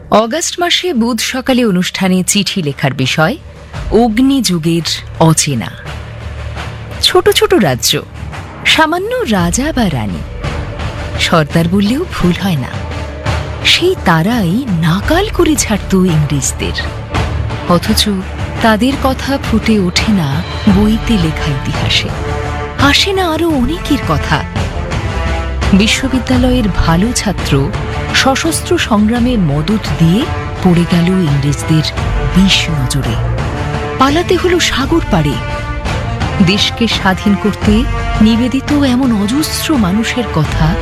August মাসে বুধ সকালে অনুষ্ঠানে চিঠি লেখার বিষয় অগ্নিযুগের অচেনা। ছোট ছোট রাজ্য, সামান্য রাজা বা রানী, সর্দার বললেও ভুল হয় না, সেই তারাই নাকাল করে ছাড়ত ইংরেজদের। অথচ তাদের কথা ফুটে ওঠে না বইতে লেখা ইতিহাসে, আসে না আরো অনেকের কথা। বিশ্ববিদ্যালয়ের ভালো ছাত্র সশস্ত্র সংগ্রামে মদত দিয়ে পড়ে গেল ইংরেজদের বিষ নজরে। পালাতে হলো সাগর পাড়ে। দেশকে স্বাধীন করতে নিবেদিত এমন অজস্র মানুষের কথা